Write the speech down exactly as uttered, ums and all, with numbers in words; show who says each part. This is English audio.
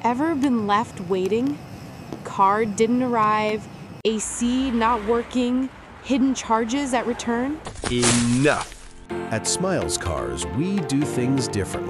Speaker 1: Ever been left waiting? Car didn't arrive, A C not working, hidden charges at return?
Speaker 2: Enough!
Speaker 3: At Smiles Cars, we do things differently.